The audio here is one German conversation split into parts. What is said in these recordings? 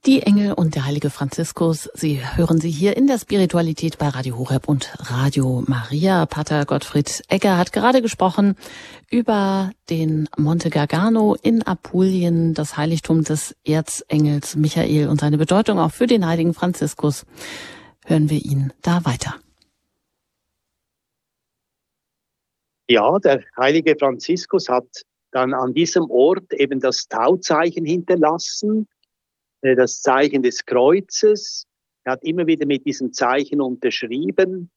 Die Engel und der heilige Franziskus, Sie hören sie hier in der Spiritualität bei Radio Horeb und Radio Maria. Pater Gottfried Egger hat gerade gesprochen über den Monte Gargano in Apulien, das Heiligtum des Erzengels Michael und seine Bedeutung auch für den heiligen Franziskus. Hören wir ihn da weiter. Ja, der heilige Franziskus hat dann an diesem Ort eben das Tauzeichen hinterlassen, das Zeichen des Kreuzes. Er hat immer wieder mit diesem Zeichen unterschrieben.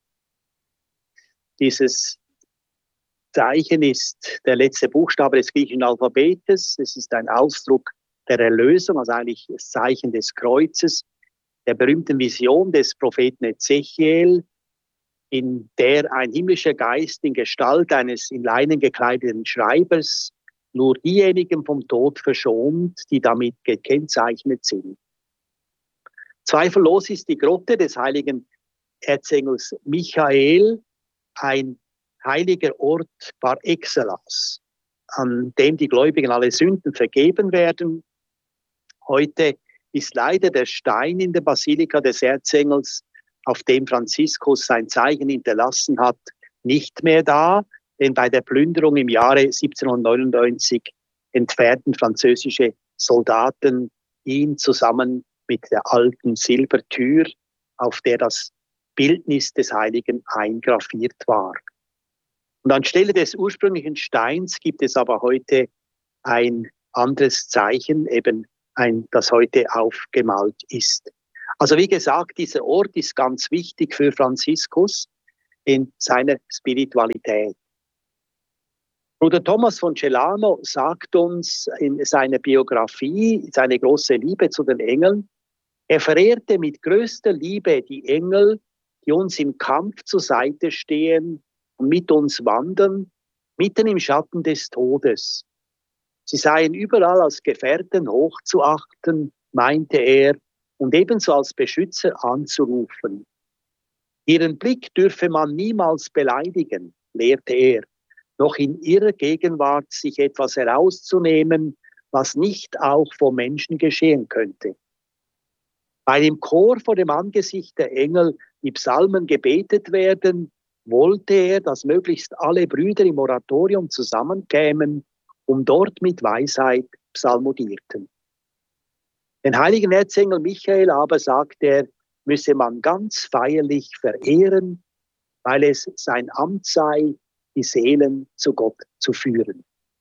Dieses Zeichen ist der letzte Buchstabe des griechischen Alphabetes. Es ist ein Ausdruck der Erlösung, also eigentlich das Zeichen des Kreuzes, der berühmten Vision des Propheten Ezechiel, in der ein himmlischer Geist in Gestalt eines in Leinen gekleideten Schreibers nur diejenigen vom Tod verschont, die damit gekennzeichnet sind. Zweifellos ist die Grotte des heiligen Erzengels Michael ein heiliger Ort par excellence, an dem die Gläubigen alle Sünden vergeben werden. Heute ist leider der Stein in der Basilika des Erzengels, auf dem Franziskus sein Zeichen hinterlassen hat, nicht mehr da, denn bei der Plünderung im Jahre 1799 entfernten französische Soldaten ihn zusammen mit der alten Silbertür, auf der das Bildnis des Heiligen eingraviert war. Und anstelle des ursprünglichen Steins gibt es aber heute ein anderes Zeichen, eben das heute aufgemalt ist. Also wie gesagt, dieser Ort ist ganz wichtig für Franziskus in seiner Spiritualität. Bruder Thomas von Celano sagt uns in seiner Biografie seine große Liebe zu den Engeln. Er verehrte mit größter Liebe die Engel, die uns im Kampf zur Seite stehen und mit uns wandern, mitten im Schatten des Todes. Sie seien überall als Gefährten hochzuachten, meinte er, und ebenso als Beschützer anzurufen. Ihren Blick dürfe man niemals beleidigen, lehrte er, noch in ihrer Gegenwart sich etwas herauszunehmen, was nicht auch vom Menschen geschehen könnte. Weil im Chor vor dem Angesicht der Engel die Psalmen gebetet werden, wollte er, dass möglichst alle Brüder im Oratorium zusammenkämen, um dort mit Weisheit psalmodierten. Den heiligen Erzengel Michael aber, sagt er, müsse man ganz feierlich verehren, weil es sein Amt sei, die Seelen zu Gott zu führen.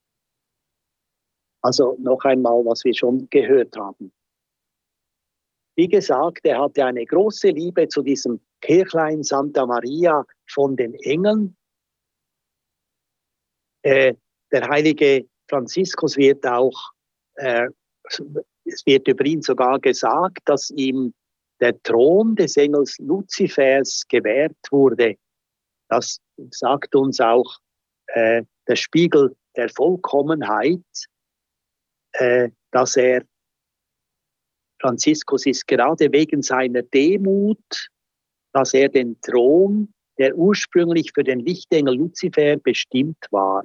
Also noch einmal, was wir schon gehört haben. Wie gesagt, er hatte eine große Liebe zu diesem Kirchlein Santa Maria von den Engeln. Der heilige Franziskus wird auch, es wird über ihn sogar gesagt, dass ihm der Thron des Engels Luzifers gewährt wurde. Das sagt uns auch der Spiegel der Vollkommenheit, dass Franziskus ist gerade wegen seiner Demut, dass er den Thron, der ursprünglich für den Lichtengel Luzifer bestimmt war.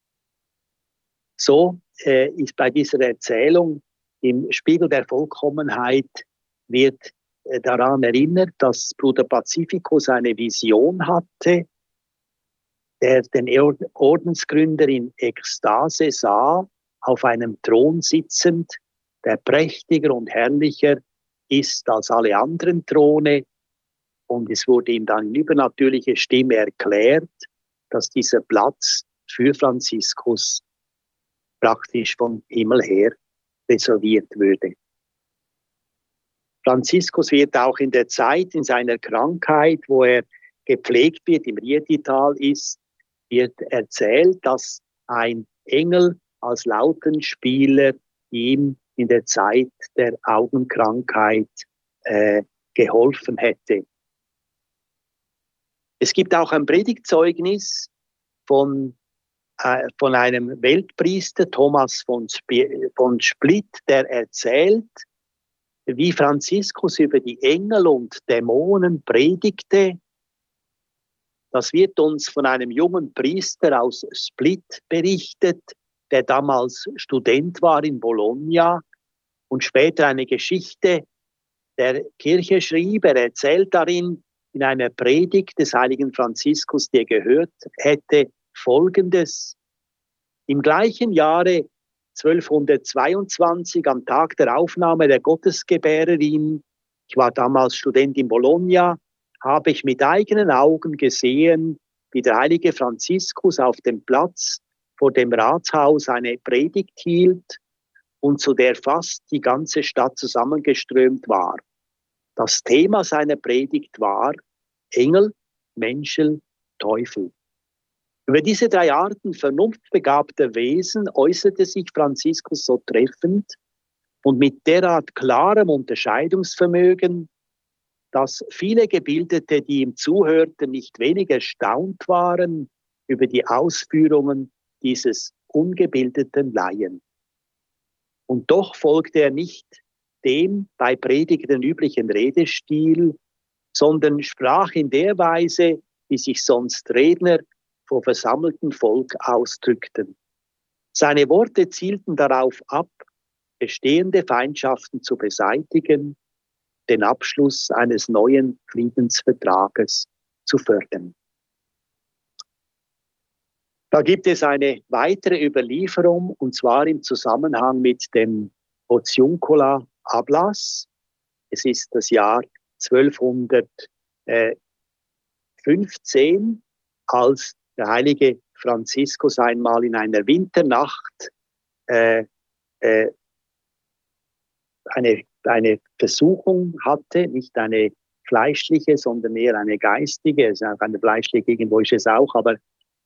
So ist bei dieser Erzählung im Spiegel der Vollkommenheit wird daran erinnert, dass Bruder Pacificus eine Vision hatte, der den Ordensgründer in Ekstase sah, auf einem Thron sitzend, der prächtiger und herrlicher ist als alle anderen Throne. Und es wurde ihm dann in übernatürlicher Stimme erklärt, dass dieser Platz für Franziskus praktisch vom Himmel her reserviert würde. Franziskus wird auch in der Zeit, in seiner Krankheit, wo er gepflegt wird, im Rietital ist, wird erzählt, dass ein Engel als Lautenspieler ihm in der Zeit der Augenkrankheit geholfen hätte. Es gibt auch ein Predigtzeugnis von einem Weltpriester, Thomas von Split, der erzählt, wie Franziskus über die Engel und Dämonen predigte. Das wird uns von einem jungen Priester aus Split berichtet, der damals Student war in Bologna und später eine Geschichte der Kirche schrieb. Er erzählt darin in einer Predigt des heiligen Franziskus, die er gehört hätte, Folgendes: Im gleichen Jahre 1222, am Tag der Aufnahme der Gottesgebärerin, ich war damals Student in Bologna, habe ich mit eigenen Augen gesehen, wie der heilige Franziskus auf dem Platz vor dem Ratshaus eine Predigt hielt und zu der fast die ganze Stadt zusammengeströmt war. Das Thema seiner Predigt war Engel, Menschen, Teufel. Über diese drei Arten vernunftbegabter Wesen äußerte sich Franziskus so treffend und mit derart klarem Unterscheidungsvermögen, dass viele Gebildete, die ihm zuhörten, nicht wenig erstaunt waren über die Ausführungen dieses ungebildeten Laien. Und doch folgte er nicht dem bei Predigten üblichen Redestil, sondern sprach in der Weise, wie sich sonst Redner vor versammeltem Volk ausdrückten. Seine Worte zielten darauf ab, bestehende Feindschaften zu beseitigen, den Abschluss eines neuen Friedensvertrages zu fördern. Da gibt es eine weitere Überlieferung, und zwar im Zusammenhang mit dem Portiuncula-Ablass. Es ist das Jahr 1215, als der heilige Franziskus einmal in einer Winternacht eine Versuchung hatte, nicht eine fleischliche, sondern eher eine geistige. Also eine fleischliche irgendwo ist es auch, aber